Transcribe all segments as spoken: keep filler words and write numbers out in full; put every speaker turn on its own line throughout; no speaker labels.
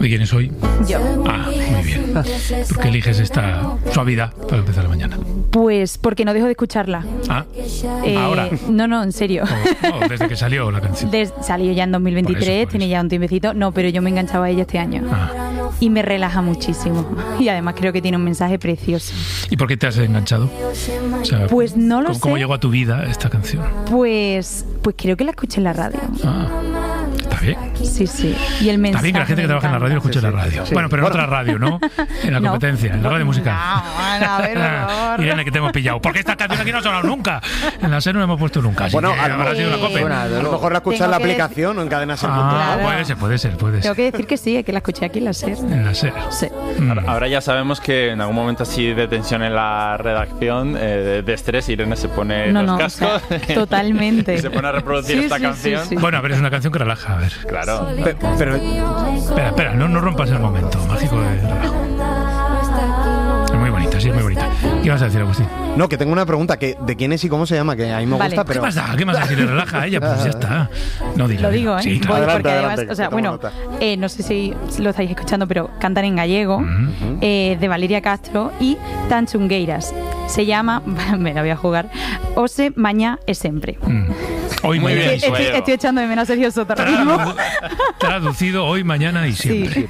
¿De quién es hoy?
Yo.
Ah, muy bien. ¿Por qué eliges esta suavidad para empezar la mañana?
Pues porque no dejo de escucharla.
Ah,
Eh,
ahora.
No, no, en serio.
O, o desde que salió la canción.
Des- salió ya en dos mil veintitrés,
Por eso, por
tiene
eso.
ya un tiempecito. No, pero yo me enganchaba a ella este año.
Ah.
Y me relaja muchísimo. Y además creo que tiene un mensaje precioso.
¿Y por qué te has enganchado? O sea,
Pues no lo
¿cómo, ¿Cómo
sé.
llegó a tu vida esta canción?
Pues, pues creo que la escuché en la radio.
Ah, está bien.
Sí, sí. Y el mensaje.
Está bien que la gente que
me
trabaja en la radio
encanta.
escuche
Sí,
la
sí,
radio.
sí.
Bueno, pero en
Bueno.
otra radio, ¿no? En la
No.
competencia, en la radio musical.
No, bueno, a ver, por favor.
Irene, que te hemos pillado. Porque esta canción aquí no ha sonado nunca. En la SER no la hemos puesto nunca. Así
Bueno,
que
a lo
habrá
mejor-
sido una
Eh,
cope.
Bueno, a lo mejor la escuchas
Tengo
en la
que
aplicación o en cadena ser punto com.
Ah,
Claro.
puede ser, puede ser, puede
Tengo
ser.
que decir que sí, que la escuché aquí en la SER.
En la SER.
Sí.
Mm.
Ahora ya sabemos que en algún momento así de tensión en la redacción, eh, de, de estrés, Irene se pone
No,
los
no, o
cascos
sea, totalmente.
y se pone a reproducir
Sí,
esta
sí, sí,
canción.
sí.
Bueno, a ver, es una canción que relaja. A ver.
Claro.
Pe- Pero,
Espera, espera, no, no rompas el momento mágico de relajo. Es muy bonita, sí, es muy bonita. ¿Qué vas a decir, Agustín?
no, que tengo una pregunta, que ¿de quién es y cómo se llama? Que a mí me
Vale.
gusta,
¿Qué
pero...
más da? ¿Qué más da? Si le relaja a ella, pues ya está. No, dilo,
Lo digo,
dilo.
¿eh?
Sí,
Voy,
claro.
Adelante,
porque
adelante,
además, o sea,
que tomo
bueno,
nota.
eh, no sé si lo estáis escuchando, pero cantan en gallego,
Ujú.
eh, de Valeria Castro y Tanchungueiras. Se llama, me la voy a jugar, Ose Mañá e Sempre.
Mm. Hoy,
Muy
mañana
bien,
y
Estoy,
siempre.
estoy echando de menos a Sergio Sota ahora mismo.
Tradu- Traducido hoy, mañana y siempre.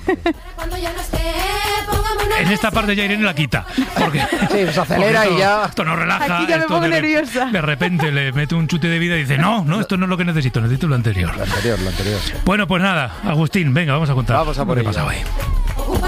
En esta parte ya Irene la quita. Porque,
Sí, se acelera
porque
y
esto-
ya-
Esto no relaja.
Aquí ya me
esto
pongo
de,
nerviosa.
De repente le mete un chute de vida y dice, no, no, esto no es lo que necesito, necesito lo anterior.
Lo anterior, lo anterior.
Bueno, pues nada, Agustín, venga, vamos a contar.
Vamos a por
lo que
ello.
pasa hoy.